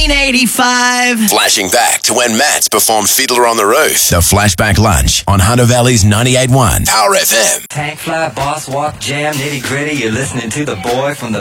1985. Flashing back to when Mats performed Fiddler on the Roof. The Flashback Lunch on Hunter Valley's 98.1 Power FM. Tank fly, boss walk, jam, nitty gritty. You're listening to the boy from the